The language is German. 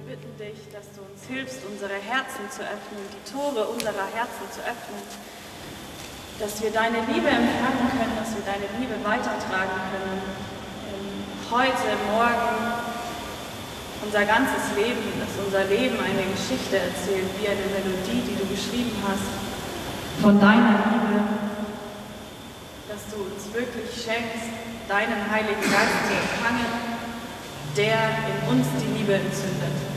bitten dich, dass du uns hilfst, unsere Herzen zu öffnen, die Tore unserer Herzen zu öffnen, dass wir deine Liebe empfangen können, dass wir deine Liebe weitertragen können. Heute, morgen, unser ganzes Leben, dass unser Leben eine Geschichte erzählt, wie eine Melodie, die du geschrieben hast, von deiner Liebe, dass du uns wirklich schenkst, deinen Heiligen Geist zu empfangen, der in uns die Liebe entzündet.